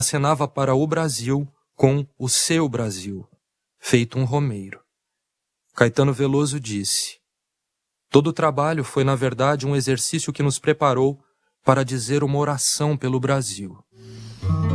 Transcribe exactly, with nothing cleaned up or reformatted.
acenava para o Brasil com o seu Brasil, feito um romeiro. Caetano Veloso disse: todo o trabalho foi, na verdade, um exercício que nos preparou para dizer uma oração pelo Brasil.